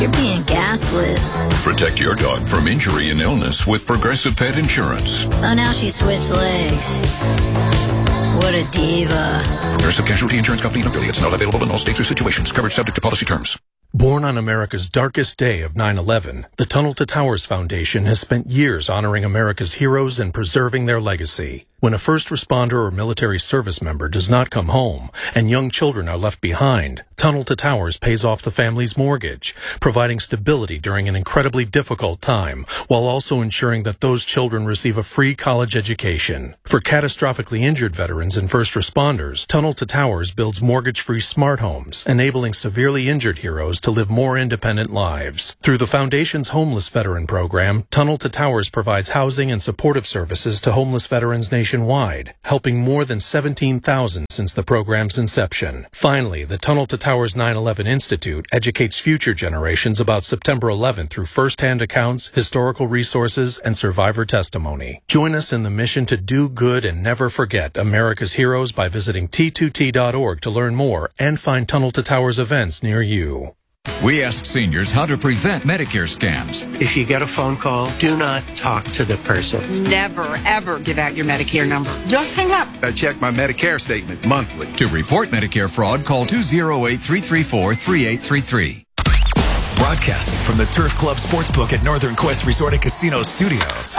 You're being gaslit. Protect your dog from injury and illness with Progressive Pet Insurance. Oh, now she switched legs. What a diva. Progressive Casualty Insurance Company and affiliates. Not available in all states or situations. Coverage subject to policy terms. Born on America's darkest day of 9/11, the Tunnel to Towers Foundation has spent years honoring America's heroes and preserving their legacy. When a first responder or military service member does not come home and young children are left behind, Tunnel to Towers pays off the family's mortgage, providing stability during an incredibly difficult time, while also ensuring that those children receive a free college education. For catastrophically injured veterans and first responders, Tunnel to Towers builds mortgage-free smart homes, enabling severely injured heroes to live more independent lives. Through the Foundation's Homeless Veteran Program, Tunnel to Towers provides housing and supportive services to homeless veterans nationwide, helping more than 17,000 since the program's inception. Finally, the Tunnel to Towers 9/11 Institute educates future generations about September 11th through first-hand accounts, historical resources, and survivor testimony. Join us in the mission to do good and never forget America's heroes by visiting T2T.org to learn more and find Tunnel to Towers events near you. We ask seniors how to prevent Medicare scams. If you get a phone call, do not talk to the person. Never, ever give out your Medicare number. Just hang up. I check my Medicare statement monthly. To report Medicare fraud, call 208-334-3833. Broadcasting from the Turf Club Sportsbook at Northern Quest Resort and Casino Studios.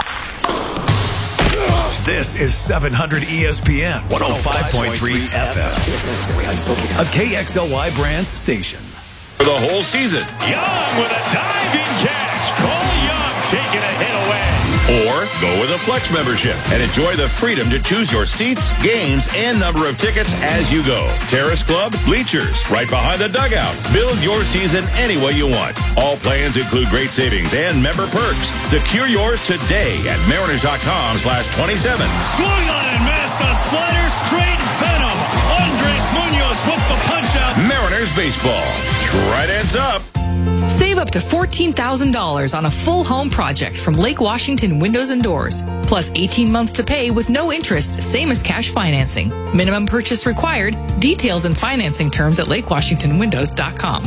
This is 700 ESPN 105.3 FM. A KXLY Brands station. For the whole season. Young with a diving catch. Cole Young taking a hit away. Or go with a Flex membership and enjoy the freedom to choose your seats, games, and number of tickets as you go. Terrace Club, bleachers, right behind the dugout. Build your season any way you want. All plans include great savings and member perks. Secure yours today at Mariners.com/27. Swung on and missed a slider straight venom. Andres Munoz with the punch out. Mariners baseball. Tridents up. Save up to $14,000 on a full home project from Lake Washington Windows and Doors. Plus 18 months to pay with no interest, same as cash financing. Minimum purchase required. Details and financing terms at lakewashingtonwindows.com.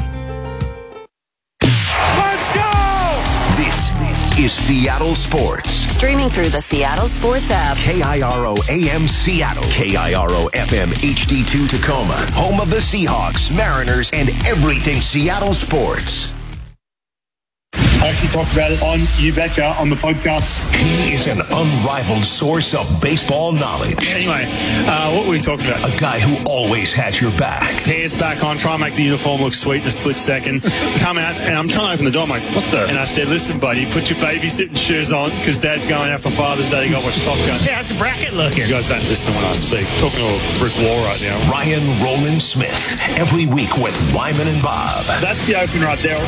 Let's go! This is Seattle Sports. Streaming through the Seattle Sports app. KIRO AM Seattle. KIRO FM HD2 Tacoma. Home of the Seahawks, Mariners, and everything Seattle sports. I actually talked about it on You Betcha on the podcast. He is an unrivaled source of baseball knowledge. Anyway, what were we talking about? A guy who always has your back. Pants back on, try and make the uniform look sweet in a split second. Come out, and I'm trying to open the door. I'm like, what the? And I said, listen, buddy, put your babysitting shoes on, because Dad's going out for Father's Day. You got to watch Top Gun. Yeah, how's the bracket looking? You guys don't listen when I speak. I'm talking to a brick wall right now. Ryan Roland Smith, every week with Wyman and Bob. That's the open right there.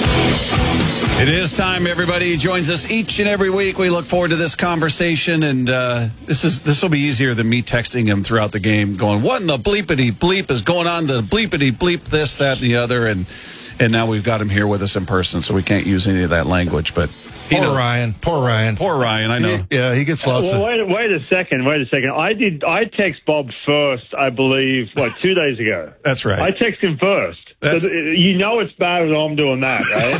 It is time, everybody joins us each and every week. We look forward to this conversation, and this will be easier than me texting him throughout the game, going, "What in the bleepity bleep is going on? The bleepity bleep, this, that, and the other." And now we've got him here with us in person, so we can't use any of that language. But Poor Ryan. I know. He gets lots of. Wait a second. I text Bob first, I believe, 2 days ago. That's right. I text him first. So you know it's bad when I'm doing that, right?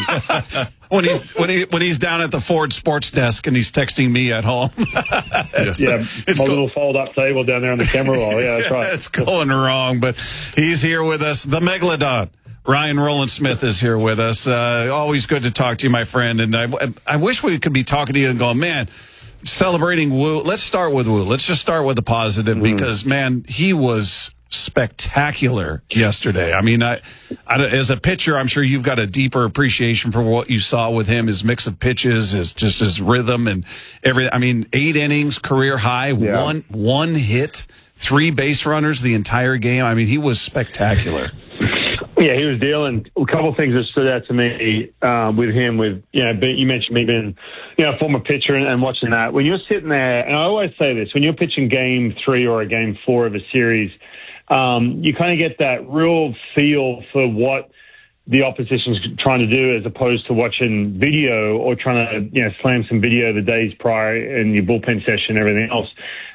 I mean, when he's down at the Ford Sports Desk and he's texting me at home. It's my little fold-up table down there on the camera roll. Yeah, that's right. It's going wrong, but he's here with us. The Megalodon. Ryan Roland Smith is here with us. Always good to talk to you, my friend. And I wish we could be talking to you and going, man, celebrating Woo. Let's start with Woo. Let's just start with the positive because, man, he was spectacular yesterday. I mean, I as a pitcher, I'm sure you've got a deeper appreciation for what you saw with him, his mix of pitches, his rhythm and everything. I mean, 8 innings, career high, one hit, 3 base runners the entire game. I mean, he was spectacular. Yeah, he was dealing. A couple of things that stood out to me with him. You mentioned me being, a former pitcher and watching that. When you're sitting there, and I always say this, when you're pitching game 3 or a game 4 of a series, you kind of get that real feel for what the opposition's trying to do as opposed to watching video or trying to, slam some video the days prior in your bullpen session and everything else,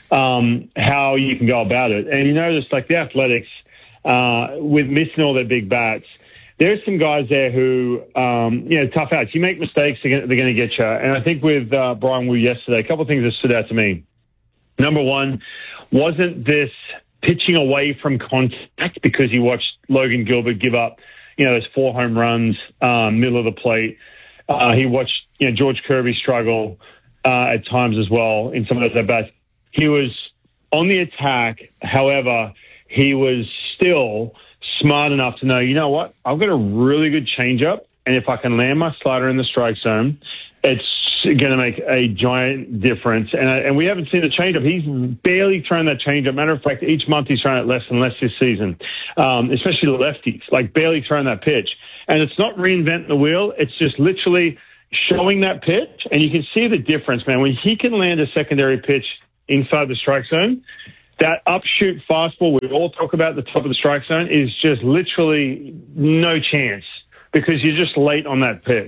how you can go about it. And you notice, like the Athletics, with missing all their big bats, there's some guys there who, tough outs. You make mistakes, they're going to get you. And I think with Brian Wu yesterday, a couple of things that stood out to me. Number one, wasn't this pitching away from contact because he watched Logan Gilbert give up, those 4 home runs, middle of the plate. He watched, George Kirby struggle at times as well in some of those at-bats. He was on the attack. However, he was still smart enough to know, you know what? I've got a really good changeup, and if I can land my slider in the strike zone, it's going to make a giant difference. And we haven't seen the changeup. He's barely thrown that changeup. Matter of fact, each month he's thrown it less and less this season, especially the lefties, like barely throwing that pitch. And it's not reinventing the wheel. It's just literally showing that pitch, and you can see the difference, man. When he can land a secondary pitch inside the strike zone, that upshoot fastball we all talk about at the top of the strike zone is just literally no chance because you're just late on that pitch.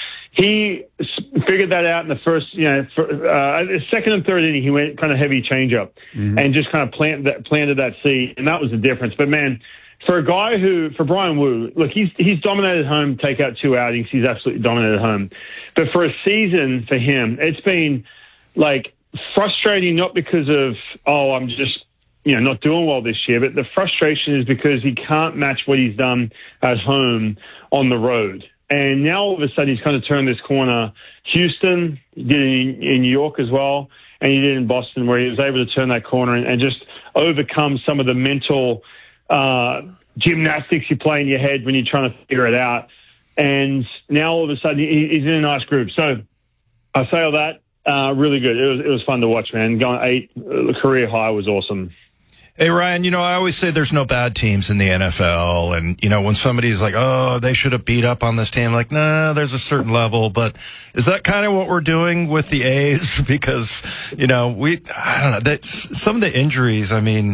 He figured that out in the first, second and third inning. He went kind of heavy changeup and just kind of planted that seed, and that was the difference. But man, for Brian Wu, look, he's dominated home. Take out 2 outings, he's absolutely dominated home. But for a season for him, it's been like frustrating, not because of I'm just not doing well this year, but the frustration is because he can't match what he's done at home on the road. And now all of a sudden he's kind of turned this corner. Houston, he did it in New York as well, and he did it in Boston, where he was able to turn that corner and just overcome some of the mental gymnastics you play in your head when you're trying to figure it out. And now all of a sudden he's in a nice group. So I say all that, really good. It was fun to watch, man. Going 8 career high was awesome. Hey, Ryan, I always say there's no bad teams in the NFL. And, when somebody's like, oh, they should have beat up on this team, like, nah, there's a certain level. But is that kind of what we're doing with the A's? Because, I don't know, some of the injuries, I mean,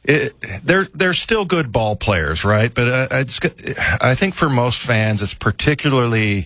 they're still good ball players, right? But I think for most fans, it's particularly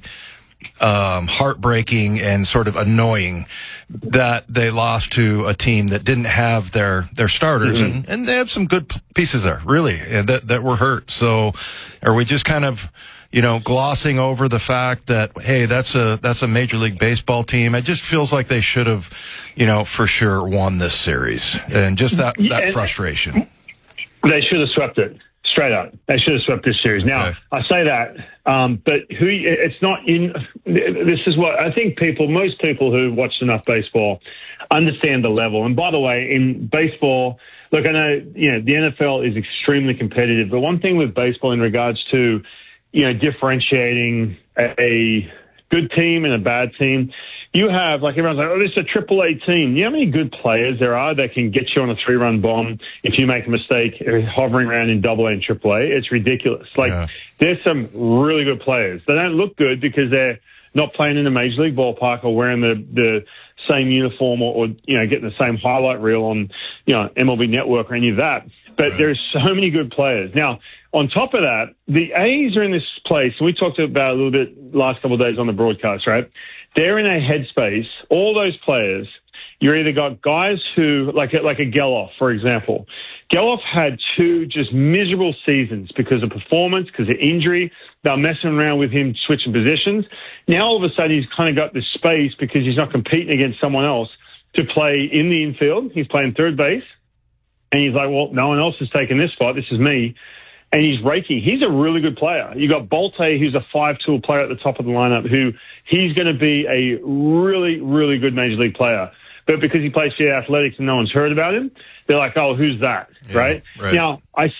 heartbreaking and sort of annoying that they lost to a team that didn't have their starters, and they have some good pieces there, really, that were hurt. So are we just kind of, glossing over the fact that, hey, that's a Major League Baseball team? It just feels like they should have, for sure won this series, and just that frustration. They should have swept it. Straight up. They should have swept this series. Now, I say that, but it's not in, this is what I think most people who watch enough baseball understand the level. And by the way, in baseball, look, I know, the NFL is extremely competitive, but one thing with baseball in regards to, differentiating a good team and a bad team, you have, like, everyone's like, oh, this is a AAA team. You know how many good players there are that can get you on a 3-run bomb if you make a mistake hovering around in AA and AAA? It's ridiculous. There's some really good players. They don't look good because they're not playing in a Major League ballpark or wearing the same uniform or getting the same highlight reel on, MLB Network or any of that. But there's so many good players. Now, on top of that, the A's are in this place, and we talked about it a little bit last couple of days on the broadcast, right? They're in a headspace. All those players, you either got guys who, like a Geloff, for example. Geloff had 2 just miserable seasons because of performance, because of injury. They're messing around with him, switching positions. Now, all of a sudden, he's kind of got this space because he's not competing against someone else to play in the infield. He's playing third base. And he's like, well, no one else is taking this spot. This is me. And he's raking. He's a really good player. You got Bolte, who's a 5-tool player at the top of the lineup, who he's going to be a really, really good Major League player. But because he plays for the Athletics and no one's heard about him, they're like, oh, who's that? Yeah, right? Now,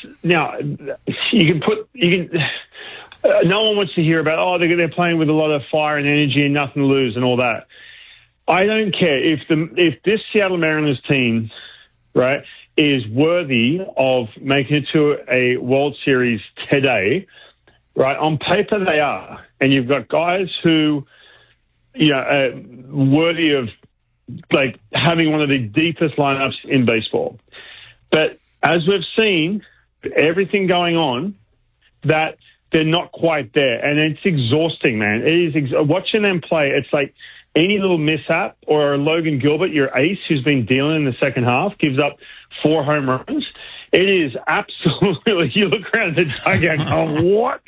no one wants to hear about, they're playing with a lot of fire and energy and nothing to lose and all that. I don't care if this Seattle Mariners team, right, is worthy of making it to a World Series today, right? On paper, they are. And you've got guys who, are worthy of, like, having one of the deepest lineups in baseball. But as we've seen, everything going on, that they're not quite there. And it's exhausting, man. It is watching them play. It's like any little mishap, or Logan Gilbert, your ace, who's been dealing in the second half, gives up 4 home runs. It is absolutely, you look around the dugout and go, what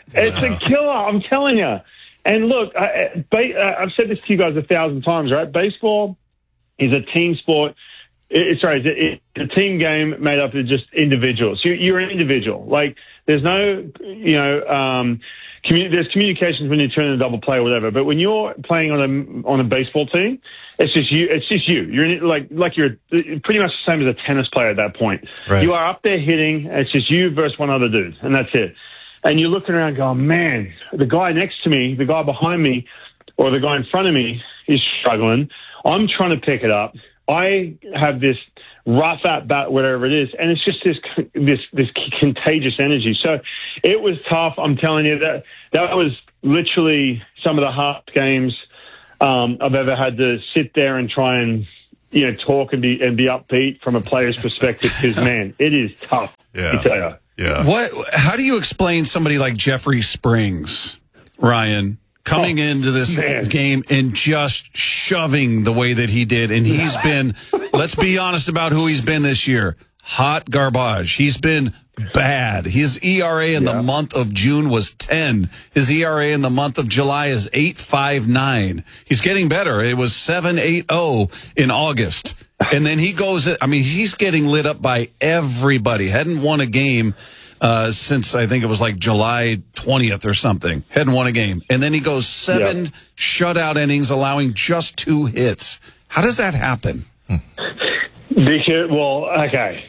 It's a killer, I'm telling you. And look, I've said this to you guys 1,000 times, right? Baseball is a team sport. It's a team game made up of just individuals. You're an individual. Like, there's no, there's communications when you turn in a double play or whatever. But when you're playing on a baseball team, it's just you. It's just you. You're in, like you're pretty much the same as a tennis player at that point. Right. You are up there hitting. It's just you versus one other dude, and that's it. And you're looking around going, man, the guy next to me, the guy behind me, or the guy in front of me is struggling. I'm trying to pick it up. I have this rough at bat, whatever it is, and it's just this contagious energy. So it was tough. I'm telling you that was literally some of the hardest games I've ever had to sit there and try and talk and be upbeat from a player's perspective. Because man, it is tough. Yeah. I tell you. Yeah. How do you explain somebody like Jeffrey Springs, Ryan, coming into this game and just shoving the way that he did? And he's been, let's be honest about who he's been this year, hot garbage. He's been bad. His ERA in the month of June was 10. His ERA in the month of July is 8.59. He's getting better. It was 7.80 in August. And then he goes, he's getting lit up by everybody. Hadn't won a game since I think it was like July 20th or something. Hadn't won a game. And then he goes 7 shutout innings, allowing just 2 hits. How does that happen? Because, well, okay.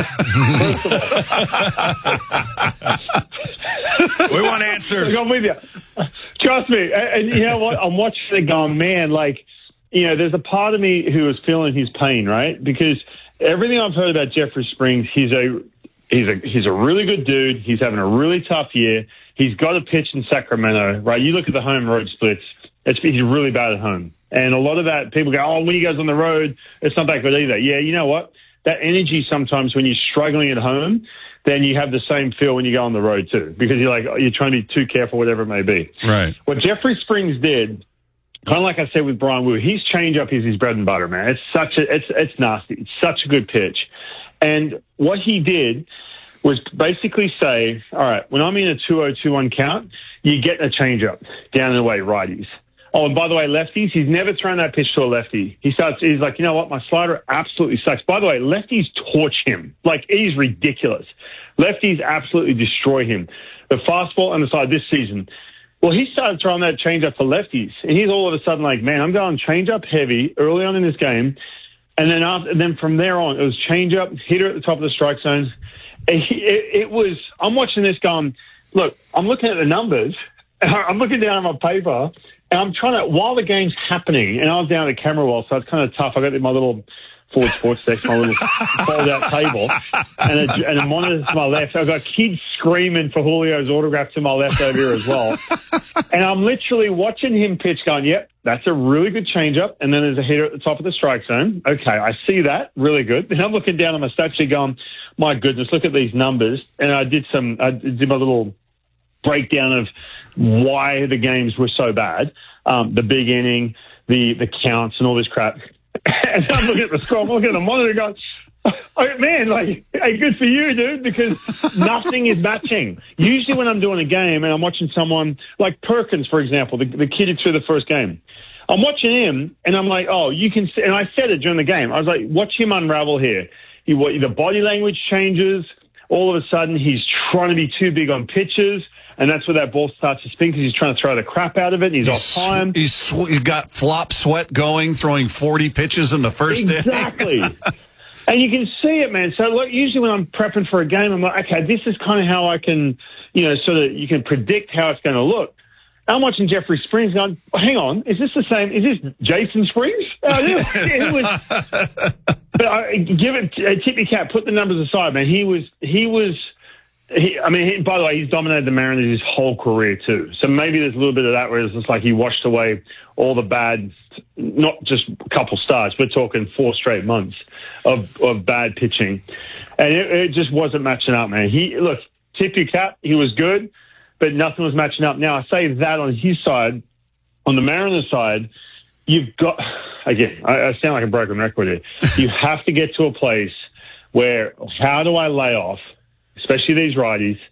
We want answers. I'm with you. Trust me. And you know what? I'm watching it going, man, there's a part of me who is feeling his pain, right? Because everything I've heard about Jeffrey Springs, he's a really good dude. He's having a really tough year. He's got to pitch in Sacramento, right? You look at the home road splits. He's really bad at home. And a lot of that, people go, when he goes on the road, it's not that good either. Yeah, you know what? That energy sometimes when you're struggling at home, then you have the same feel when you go on the road too. Because you're trying to be too careful, whatever it may be. Right. What Jeffrey Springs did, kind of like I said with Brian Wu, his changeup is his bread and butter, man. It's nasty. It's such a good pitch. And what he did was basically say, all right, when I'm in a 2-0-2-1 count, you get a changeup down and away, righties. Oh, and by the way, lefties, he's never thrown that pitch to a lefty. He's like, you know what? My slider absolutely sucks. By the way, lefties torch him. Like, it is ridiculous. Lefties absolutely destroy him. The fastball on the side this season. Well, he started throwing that changeup to lefties. And he's all of a sudden like, man, I'm going changeup heavy early on in this game. And then from there on, it was changeup, hitter at the top of the strike zone. I'm watching this going, look, I'm looking at the numbers. I'm looking down at my paper. And I'm trying to, while the game's happening, and I was down at the camera wall, so it's kind of tough. I got my little Ford Sports desk, my little fold-out table, and a monitor to my left. I've got kids screaming for Julio's autograph to my left over here as well. And I'm literally watching him pitch going, yep, that's a really good changeup. And then there's a hitter at the top of the strike zone. Okay, I see that. Really good. Then I'm looking down at my stat sheet going, my goodness, look at these numbers. And I did my little breakdown of why the games were so bad, the big inning, the counts, and all this crap. And I'm looking at the score, I'm looking at the monitor going, oh, man, hey, good for you, dude, because nothing is matching. Usually when I'm doing a game and I'm watching someone like Perkins, for example, the kid who threw the first game, I'm watching him and I'm like, oh, you can see, and I said it during the game, I was like, watch him unravel here. The body language changes. All of a sudden, he's trying to be too big on pitches. And that's where that ball starts to spin because he's trying to throw the crap out of it. And he's off time. He's got flop sweat going, throwing 40 pitches in the first inning. Exactly. And you can see it, man. So usually when I'm prepping for a game, I'm like, okay, this is kind of how I can, sort of you can predict how it's going to look. I'm watching Jeffrey Springs going, hang on, is this the same? Is this Jason Springs? It was. But give it a tip your cap. Put the numbers aside, man. He was. By the way, he's dominated the Mariners his whole career too. So maybe there's a little bit of that where it's just like he washed away all the bad, not just a couple starts, we're talking 4 straight months of bad pitching. And it just wasn't matching up, man. Tip your cap, he was good, but nothing was matching up. Now, I say that on his side. On the Mariners side, you've got, again, I sound like a broken record here. You have to get to a place where, how do I lay off, especially these righties,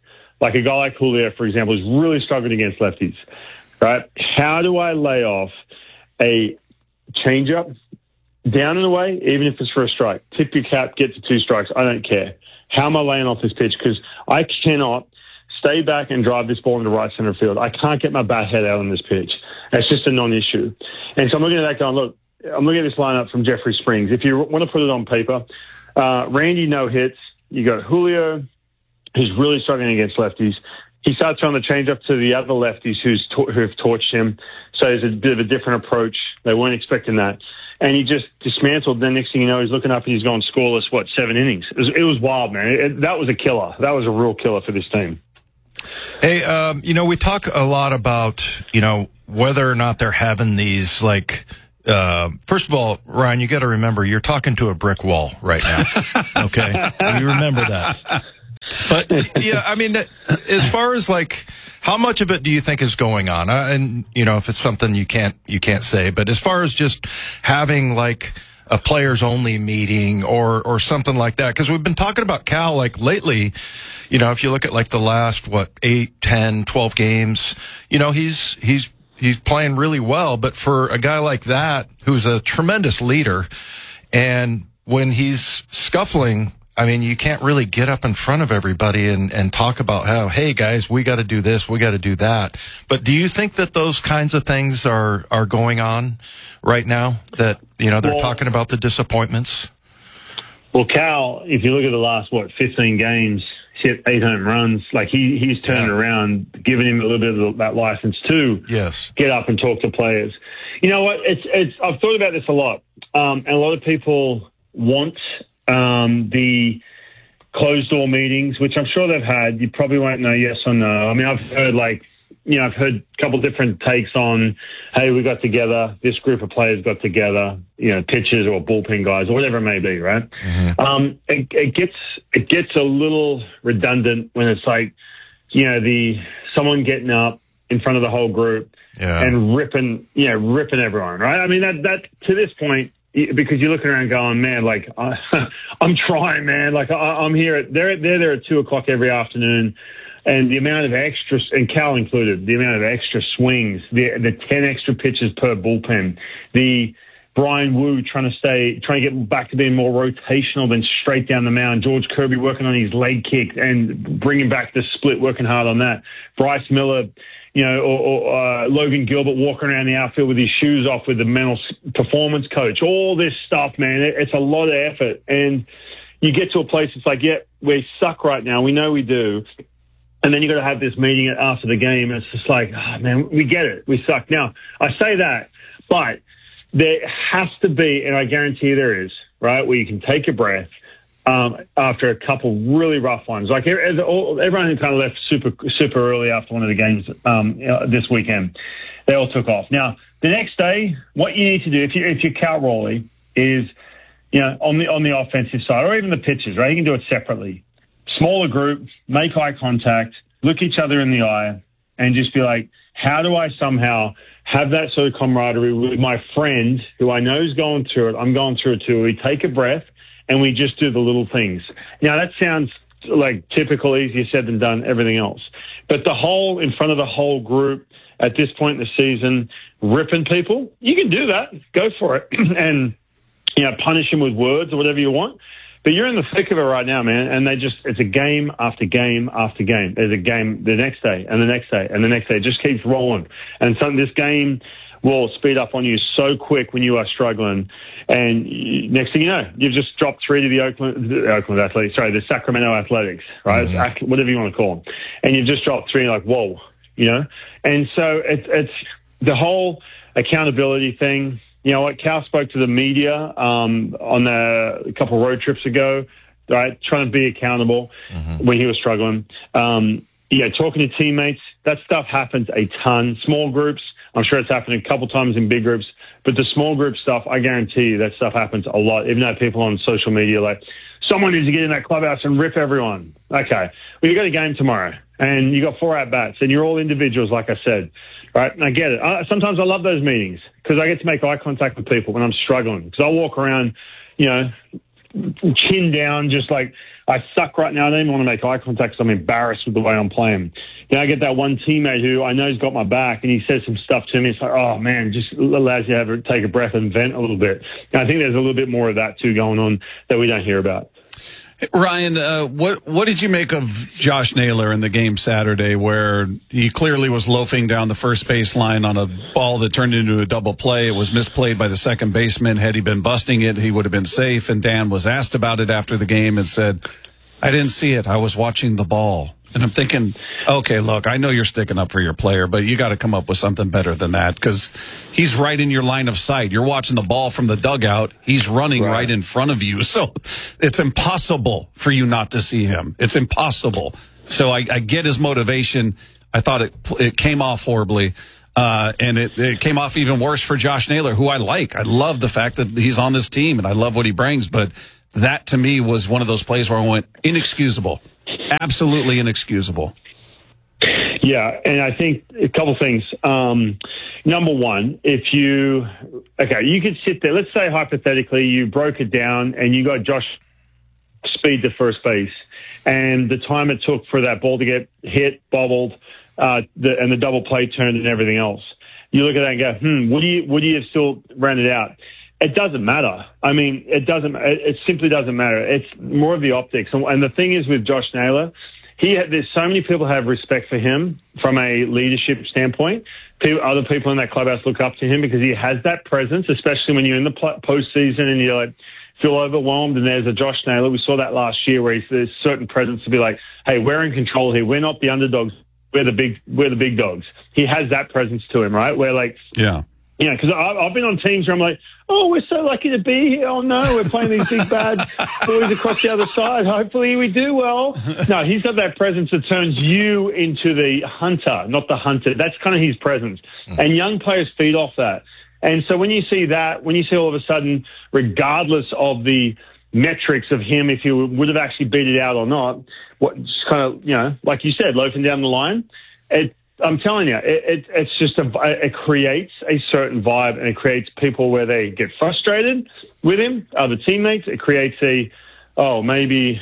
like a guy like Julio, for example, is really struggling against lefties, right? How do I lay off a changeup down and away, even if it's for a strike? Tip your cap, get to 2 strikes. I don't care. How am I laying off this pitch? Because I cannot stay back and drive this ball into right center field. I can't get my bat head out on this pitch. That's just a non-issue. And so I'm looking at that going, look, I'm looking at this lineup from Jeffrey Springs. If you want to put it on paper, Randy, no hits. You got Julio, who's really struggling against lefties. He starts throwing the changeup to the other lefties who have torched him. So there's a bit of a different approach. They weren't expecting that. And he just dismantled. Then next thing you know, he's looking up and he's going scoreless, 7 innings? It was wild, man. That was a killer. That was a real killer for this team. Hey, we talk a lot about, whether or not they're having these, first of all, Ryan, you got to remember, you're talking to a brick wall right now. Okay? You remember that. But, yeah, I mean, as far as, how much of it do you think is going on? And, if it's something you can't say, but as far as just having, a players only meeting or something like that, because we've been talking about Cal lately. If you look at the last 8, 10, 12 games, he's playing really well. But for a guy like that, who's a tremendous leader, and when he's scuffling, I mean, you can't really get up in front of everybody and talk about how, hey guys, we got to do this, we got to do that. But do you think that those kinds of things are going on right now, that, they're talking about the disappointments? Well, Cal, if you look at the last, 15 games, hit 8 home runs. He's turned around, giving him a little bit of that license to get up and talk to players. You know what? I've thought about this a lot. And a lot of people want the closed door meetings, which I'm sure they've had. You probably won't know yes or no. I mean, I've heard I've heard a couple different takes on, hey, we got together, this group of players got together, pitchers or bullpen guys or whatever it may be, right? Mm-hmm. It gets a little redundant when it's someone getting up in front of the whole group and ripping everyone, right? I mean, that to this point, because you're looking around going, man, I'm trying, man. I'm here. They're there at 2:00 every afternoon. And the amount of extras, and Cal included, the amount of extra swings, the 10 extra pitches per bullpen, the Brian Wu trying to get back to being more rotational than straight down the mound. George Kirby working on his leg kick and bringing back the split, working hard on that. Bryce Miller, or Logan Gilbert walking around the outfield with his shoes off with the mental performance coach. All this stuff, man, it's a lot of effort. And you get to a place, it's we suck right now. We know we do. And then you got to have this meeting after the game, and it's just man, we get it. We suck. Now, I say that, but there has to be, and I guarantee there is, right, where you can take a breath after a couple really rough ones. Everyone who kind of left super early after one of the games this weekend, they all took off. Now, the next day, what you need to do, if you're Cal Raleigh, is, on the offensive side, or even the pitchers, right, you can do it separately. Smaller group, make eye contact, look each other in the eye, and just be how do I somehow have that sort of camaraderie with my friend who I know is going through it? I'm going through it too. We take a breath and we just do the little things. Now, that sounds typical, easier said than done, everything else. But in front of the whole group at this point in the season, ripping people, you can do that. Go for it. And, punish them with words or whatever you want. But you're in the thick of it right now, man, and it's a game after game after game. There's a game the next day and the next day and the next day. It just keeps rolling. And this game will speed up on you so quick when you are struggling. And next thing you know, you've just dropped 3 to the Sacramento Athletics, right? Mm-hmm. Whatever you want to call them. And you've just dropped 3 and whoa, And so it's the whole accountability thing. You know what? Cal spoke to the media on a couple of road trips ago, right? Trying to be accountable when he was struggling. Talking to teammates, that stuff happens a ton. Small groups, I'm sure it's happened a couple times in big groups, but the small group stuff, I guarantee you that stuff happens a lot. Even though people on social media someone needs to get in that clubhouse and rip everyone. Okay, well, you got a game tomorrow, and you got 4 at-bats, and you're all individuals, like I said. Right, and I get it. Sometimes I love those meetings because I get to make eye contact with people when I'm struggling. Because I'll walk around, chin down, just like, I suck right now. I don't even want to make eye contact because I'm embarrassed with the way I'm playing. Then I get that one teammate who I know has got my back, and he says some stuff to me. It's like, oh, man, just allows you to take a breath and vent a little bit. And I think there's a little bit more of that, too, going on that we don't hear about. Ryan, what did you make of Josh Naylor in the game Saturday, where he clearly was loafing down the first baseline on a ball that turned into a double play? It was misplayed by the second baseman. Had he been busting it, he would have been safe. And Dan was asked about it after the game and said, I didn't see it. I was watching the ball. And I'm thinking, okay, look, I know you're sticking up for your player, but you got to come up with something better than that, because he's right in your line of sight. You're watching the ball from the dugout. He's running right in front of you. So it's impossible for you not to see him. It's impossible. So I get his motivation. I thought it came off horribly. And it came off even worse for Josh Naylor, who I like. I love the fact that he's on this team, and I love what he brings. But that, to me, was one of those plays where I went, inexcusable. Absolutely inexcusable. Yeah, and I think a couple things. Number one, you could sit there. Let's say hypothetically you broke it down and you got Josh speed to first base, and the time it took for that ball to get hit, bobbled, and the double play turned and everything else. You look at that and go, would you have still ran it out? It doesn't matter. I mean, it simply doesn't matter. It's more of the optics. And the thing is with Josh Naylor, there's so many people have respect for him from a leadership standpoint. Other people in that clubhouse look up to him because he has that presence, especially when you're in the postseason and you're like, feel overwhelmed. And there's a Josh Naylor. We saw that last year where there's certain presence to be like, hey, we're in control here. We're not the underdogs. We're the big dogs. He has that presence to him, right? Where like, yeah. You know, because I've been on teams where I'm like, oh, we're so lucky to be here. Oh, no, we're playing these big bad boys across the other side. Hopefully we do well. No, he's got that presence that turns you into the hunter, not the hunted. That's kind of his presence. And young players feed off that. And so when you see that, when you see all of a sudden, regardless of the metrics of him, if he would have actually beat it out or not, just kind of, you know, like you said, loafing down the line, I'm telling you, it's just it creates a certain vibe, and it creates people where they get frustrated with him, other teammates. It creates maybe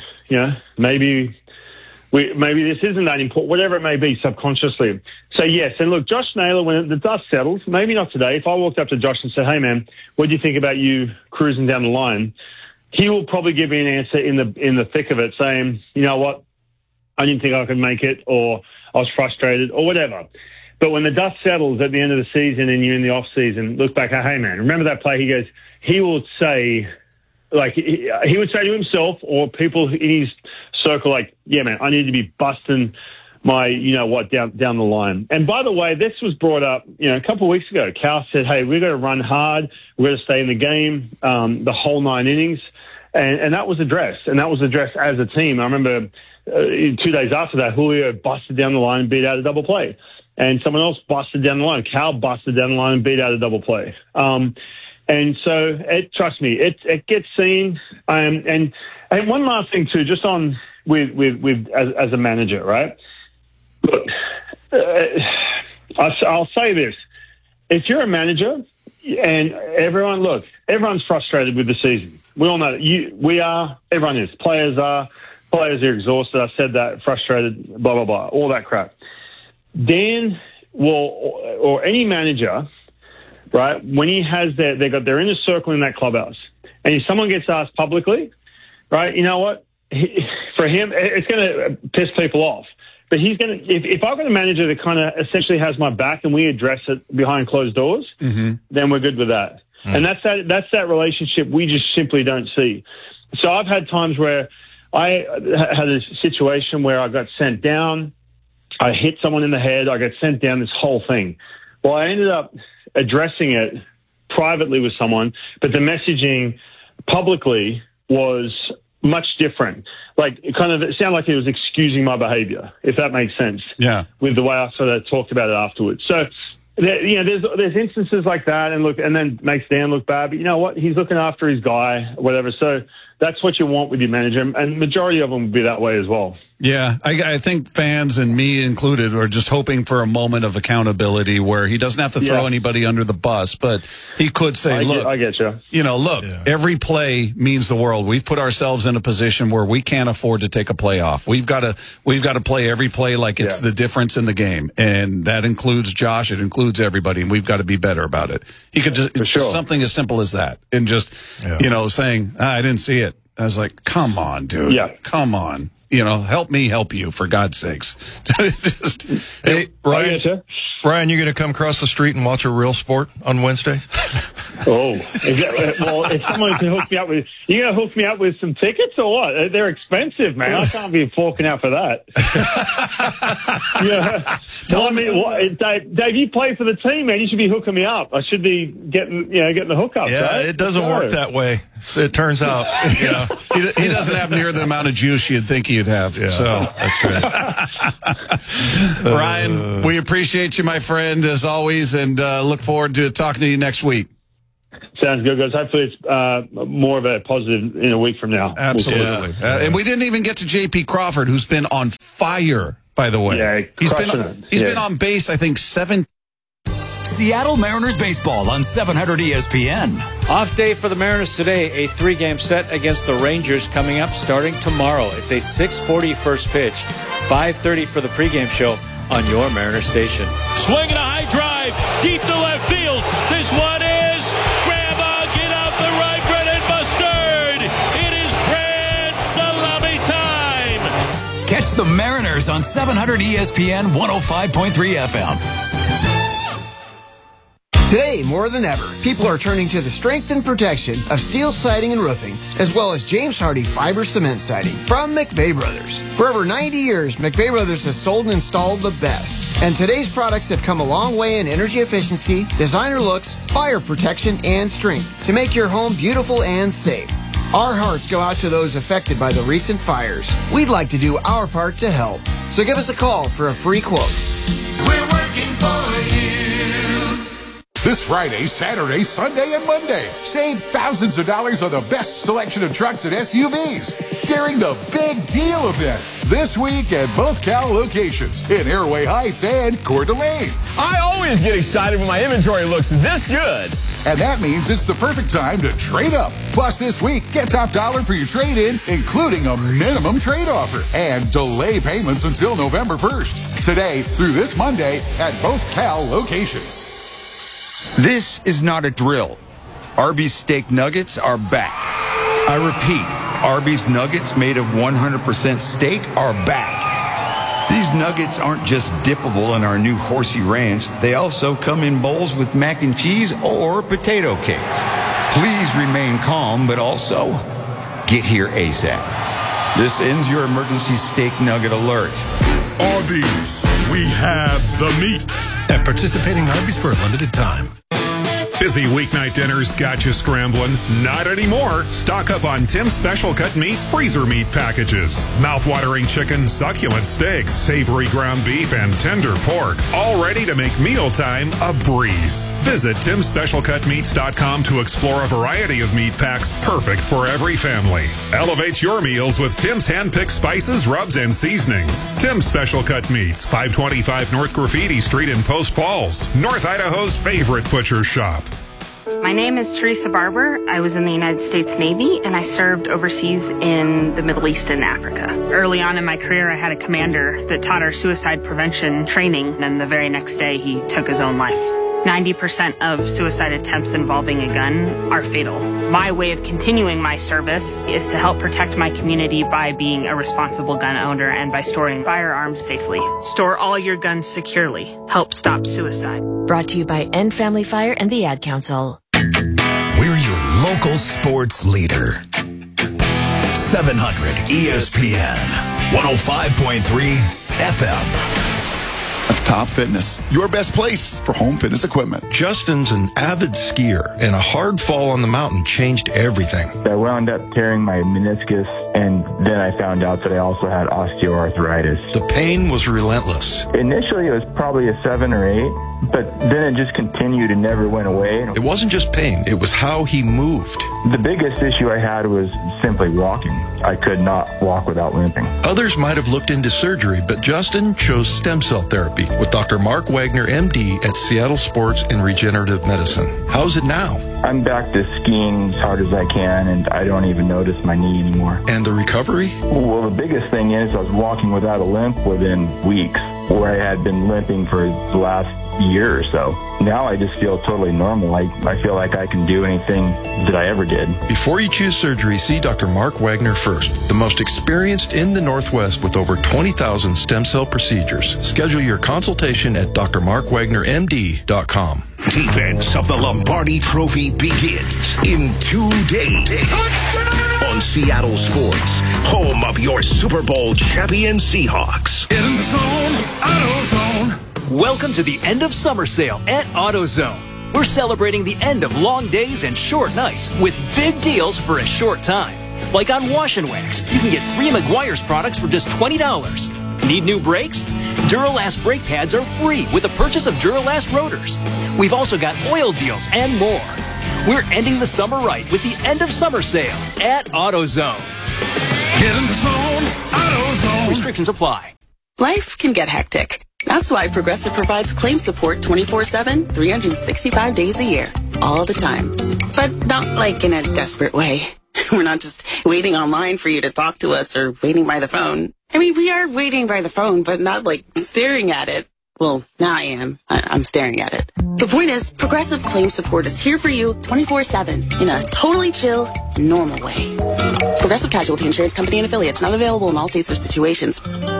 this isn't that important, whatever it may be, subconsciously. So yes, and look, Josh Naylor, when the dust settles, maybe not today. If I walked up to Josh and said, "Hey man, what do you think about you cruising down the line?" He will probably give me an answer in the thick of it, saying, "You know what, I didn't think I could make it," or I was frustrated, or whatever. But when the dust settles at the end of the season and you're in the off season, look back, hey man, remember that play? He will say, like, he would say to himself or people in his circle, like, yeah man, I need to be busting my, you know what, down the line. And by the way, this was brought up, you know, a couple of weeks ago. Cal said, hey, we're going to run hard. We're going to stay in the game, the whole 9 innings. And that was addressed. And that was addressed as a team. I remember 2 days after that, Julio busted down the line and beat out a double play. And someone else busted down the line. Cal busted down the line and beat out a double play. And so, trust me, it gets seen. And one last thing too, just on as a manager, right? Look, I'll say this: if you're a manager, and everyone's frustrated with the season. We all know that. We are. Everyone is. Players are. Players are exhausted. I said that. Frustrated. Blah blah blah. All that crap. Dan or any manager, right? When he has their inner circle in that clubhouse, and if someone gets asked publicly, right? You know what? For him, it's going to piss people off. But he's going to. If I've got a manager that kind of essentially has my back, and we address it behind closed doors, then we're good with that. And that's that relationship we just simply don't see. So I've had times where I had a situation where I got sent down. I hit someone in the head. I got sent down, this whole thing. Well, I ended up addressing it privately with someone, but the messaging publicly was much different. Like, it sounded like he was excusing my behavior, if that makes sense. Yeah. With the way I sort of talked about it afterwards. So, there's instances like that, and then makes Dan look bad. But you know what? He's looking after his guy, whatever. So that's what you want with your manager, and majority of them will be that way as well. Yeah, I think fans, and me included, are just hoping for a moment of accountability where he doesn't have to throw anybody under the bus, but he could say, I get you. You know, look, every play means the world. We've put ourselves in a position where we can't afford to take a play off. We've got to play every play like it's the difference in the game, and that includes Josh. It includes everybody, and we've got to be better about it. He could just something as simple as that, and just saying, I didn't see it. I was like, come on, dude. Yeah. Come on. You know, help me help you, for God's sakes. Hey, Ryan, you going to come across the street and watch a real sport on Wednesday? Well, if someone can hook me up with, you going to hook me up with some tickets or what? They're expensive, man. I can't be forking out for that. Dave, you play for the team, man. You should be hooking me up. I should be getting the hookup. Yeah, right? It doesn't work that way. It turns out, he doesn't have near the amount of juice you'd think he'd have. Yeah, so that's right. Ryan, we appreciate you, my friend, as always, and look forward to talking to you next week. Sounds good, guys. Hopefully it's more of a positive in a week from now. Absolutely. And we didn't even get to J.P. Crawford, who's been on fire, by the way. Yeah, he's been on base, I think, 7. Seattle Mariners baseball on 700 ESPN. Off day for the Mariners today. A 3-game set against the Rangers coming up starting tomorrow. It's a 6:40 first pitch, 5:30 for the pregame show on your Mariners station. Swinging a high drive deep to left field. This one is grandma, get out the right, Brennan Mustard. It is grand salami time. Catch the Mariners on 700 ESPN 105.3 FM. Today, more than ever, people are turning to the strength and protection of steel siding and roofing, as well as James Hardy fiber cement siding from McVeigh Brothers. For over 90 years, McVeigh Brothers has sold and installed the best. And today's products have come a long way in energy efficiency, designer looks, fire protection, and strength to make your home beautiful and safe. Our hearts go out to those affected by the recent fires. We'd like to do our part to help. So give us a call for a free quote. We're working for you. This Friday, Saturday, Sunday, and Monday, save thousands of dollars on the best selection of trucks and SUVs during the Big Deal event this week at both Cal locations in Airway Heights and Coeur d'Alene. I always get excited when my inventory looks this good. And that means it's the perfect time to trade up. Plus, this week, get top dollar for your trade-in, including a minimum trade offer and delay payments until November 1st. Today through this Monday at both Cal locations. This is not a drill. Arby's steak nuggets are back. I repeat, Arby's nuggets made of 100% steak are back. These nuggets aren't just dippable in our new Horsey Ranch. They also come in bowls with mac and cheese or potato cakes. Please remain calm, but also get here ASAP. This ends your emergency steak nugget alert. Arby's, we have the meat. At participating Arby's for a limited time. Busy weeknight dinners got you scrambling? Not anymore. Stock up on Tim's Special Cut Meats freezer meat packages. Mouth-watering chicken, succulent steaks, savory ground beef, and tender pork. All ready to make mealtime a breeze. Visit TimSpecialCutMeats.com to explore a variety of meat packs perfect for every family. Elevate your meals with Tim's hand-picked spices, rubs, and seasonings. Tim's Special Cut Meats, 525 North Graffiti Street in Post Falls, North Idaho's favorite butcher shop. My name is Teresa Barber. I was in the United States Navy, and I served overseas in the Middle East and Africa. Early on in my career, I had a commander that taught our suicide prevention training, and the very next day, he took his own life. 90% of suicide attempts involving a gun are fatal. My way of continuing my service is to help protect my community by being a responsible gun owner and by storing firearms safely. Store all your guns securely. Help stop suicide. Brought to you by End Family Fire and the Ad Council. We're your local sports leader. 700 ESPN 105.3 FM. That's Top Fitness, your best place for home fitness equipment. Justin's an avid skier, and a hard fall on the mountain changed everything. I wound up tearing my meniscus, and then I found out that I also had osteoarthritis. The pain was relentless. Initially, it was probably a 7 or 8. but then it just continued and never went away. It wasn't just pain, it was how he moved. The biggest issue I had was simply walking. I could not walk without limping. Others might have looked into surgery, but Justin chose stem cell therapy with Dr. Mark Wagner, MD, at Seattle Sports and Regenerative Medicine. How's it now? I'm back to skiing as hard as I can, and I don't even notice my knee anymore. And the recovery? Well, the biggest thing is I was walking without a limp within weeks, where I had been limping for the last year or so. Now I just feel totally normal. I feel like I can do anything that I ever did. Before you choose surgery, see Dr. Mark Wagner first, the most experienced in the Northwest with over 20,000 stem cell procedures. Schedule your consultation at drmarkwagnermd.com. Defense of the Lombardi Trophy begins in 2 days on Seattle Sports, home of your Super Bowl champion Seahawks. Get in the zone, AutoZone. Welcome to the end of summer sale at AutoZone. We're celebrating the end of long days and short nights with big deals for a short time. Like on Wash and Wax, you can get 3 Meguiar's products for just $20. Need new brakes? Duralast brake pads are free with the purchase of Duralast rotors. We've also got oil deals and more. We're ending the summer right with the end of summer sale at AutoZone. Get in the zone, AutoZone. Restrictions apply. Life can get hectic. That's why Progressive provides claim support 24/7, 365 days a year, all the time. But not like in a desperate way. We're not just waiting online for you to talk to us or waiting by the phone. I mean, we are waiting by the phone, but not like staring at it. Well, now I am. I'm staring at it. The point is, Progressive Claim Support is here for you 24/7 in a totally chill, normal way. Progressive Casualty Insurance Company and Affiliates, not available in all states or situations.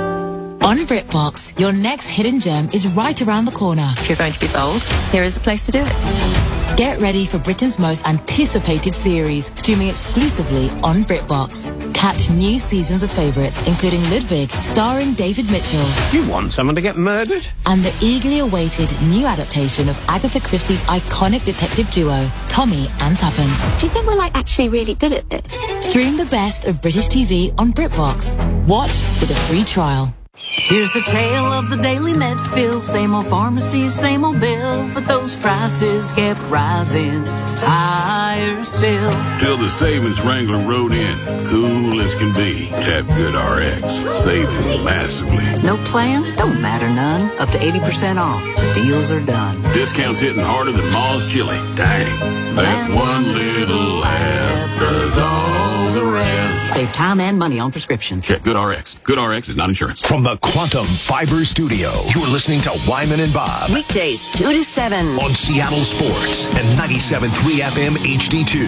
On BritBox, your next hidden gem is right around the corner. If you're going to be bold, here is the place to do it. Get ready for Britain's most anticipated series, streaming exclusively on BritBox. Catch new seasons of favourites, including Ludwig, starring David Mitchell. You want someone to get murdered? And the eagerly awaited new adaptation of Agatha Christie's iconic detective duo, Tommy and Tuppence. Do you think we're actually really good at this? Stream the best of British TV on BritBox. Watch with a free trial. Here's the tale of the daily Medfield. Same old pharmacy, same old bill, but those prices kept rising higher still. Till the savings wrangler rode in, cool as can be. Tap GoodRx, saving massively. No plan? Don't matter none. Up to 80% off. The deals are done. Discounts hitting harder than Ma's chili. Dang, that one little app does all the rest. Save time and money on prescriptions. Check GoodRx. GoodRx is not insurance. From the Quantum Fiber Studio, you're listening to Wyman and Bob. Weekdays, 2 to 7. On Seattle Sports and 97.3 FM HD2.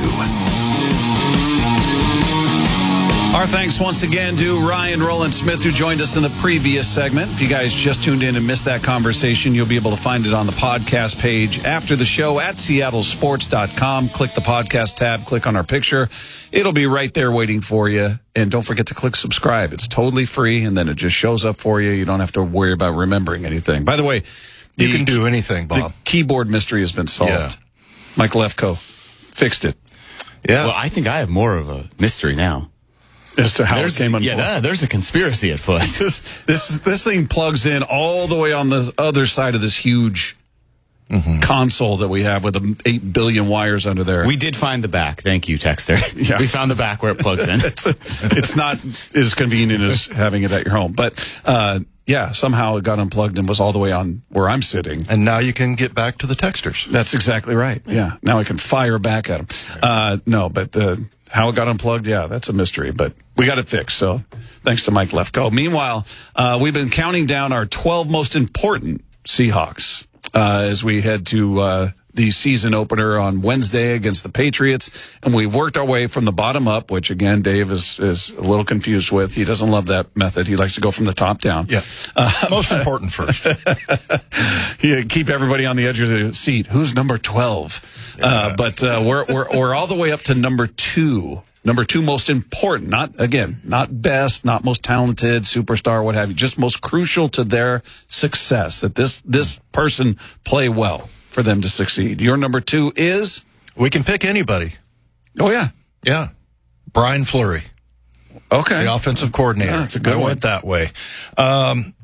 Our thanks once again to Ryan Roland Smith, who joined us in the previous segment. If you guys just tuned in and missed that conversation, you'll be able to find it on the podcast page after the show at seattlesports.com. Click the podcast tab, click on our picture. It'll be right there waiting for you. And don't forget to click subscribe. It's totally free, and then it just shows up for you. You don't have to worry about remembering anything. By the way, you can do anything, Bob. The keyboard mystery has been solved. Yeah. Mike Lefko fixed it. Yeah. Well, I think I have more of a mystery now. As to how it came on board. Yeah, there's a conspiracy at foot. This thing plugs in all the way on the other side of this huge console that we have with 8 billion wires under there. We did find the back. Thank you, Texter. Yeah. We found the back where it plugs in. It's not as convenient as having it at your home. But, yeah, somehow it got unplugged and was all the way on where I'm sitting. And now you can get back to the texters. That's exactly right. Yeah. Now I can fire back at them. No, but how it got unplugged, yeah, that's a mystery, but we got it fixed. So thanks to Mike Lefko. Meanwhile, we've been counting down our 12 most important Seahawks as we head to the season opener on Wednesday against the Patriots. And we've worked our way from the bottom up, which, again, Dave is a little confused with. He doesn't love that method. He likes to go from the top down. Yeah. Most important first. Keep everybody on the edge of the seat. Who's number 12? Yeah. But we're all the way up to number 2. Number 2 most important, not best, not most talented, superstar, what have you, just most crucial to their success, that this person play well for them to succeed. Your number 2 is? We can pick anybody. Oh, yeah. Yeah. Brian Fleury. Okay. The offensive coordinator. Yeah, that's a good one. I went that way.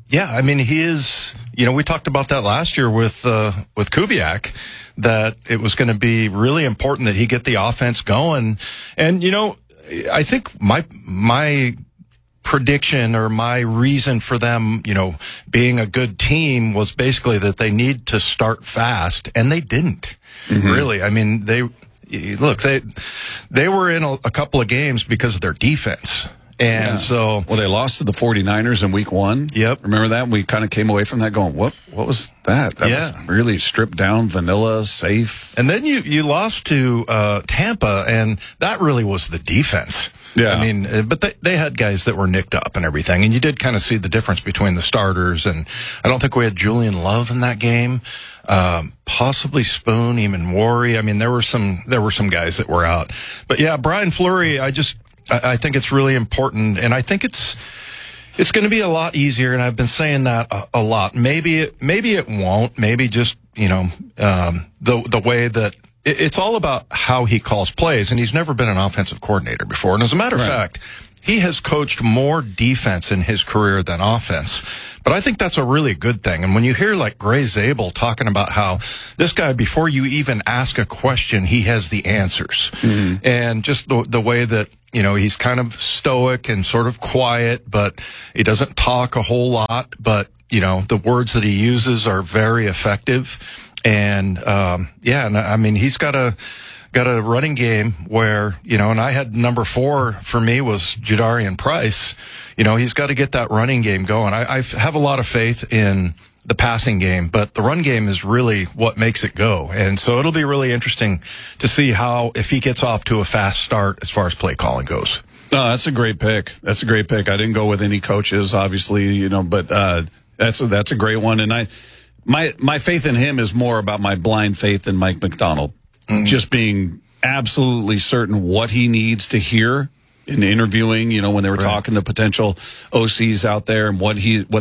Yeah, I mean, he is, we talked about that last year with Kubiak, that it was going to be really important that he get the offense going. And, I think my prediction or my reason for them, being a good team was basically that they need to start fast, and they didn't really. I mean, they were in a couple of games because of their defense. And so, they lost to the 49ers in week 1. Yep. Remember that? We kind of came away from that going, what was that? That was really stripped down, vanilla, safe. And then you lost to Tampa, and that really was the defense. Yeah. I mean, but they had guys that were nicked up and everything, and you did kind of see the difference between the starters. And I don't think we had Julian Love in that game. Possibly Spoon, even Worry. I mean, there were some guys that were out. But yeah, Brian Fleury, I think it's really important, and I think it's going to be a lot easier, and I've been saying that a lot. Maybe it won't. Maybe just, the way that it's all about how he calls plays, and he's never been an offensive coordinator before. And as a matter of fact, he has coached more defense in his career than offense. But I think that's a really good thing. And when you hear like Gray Zabel talking about how this guy, before you even ask a question, he has the answers. And just the way that, he's kind of stoic and sort of quiet, but he doesn't talk a whole lot. But, the words that he uses are very effective. And, and I mean, he's got a running game where, and I had number 4 for me was Jadarian Price. He's got to get that running game going. I have a lot of faith in the passing game, but the run game is really what makes it go. And so it'll be really interesting to see if he gets off to a fast start as far as play calling goes. No, that's a great pick. That's a great pick. I didn't go with any coaches, obviously, but that's a great one. And my faith in him is more about my blind faith in Mike McDonald. Just being absolutely certain what he needs to hear in interviewing, when they were talking to potential OCs out there and what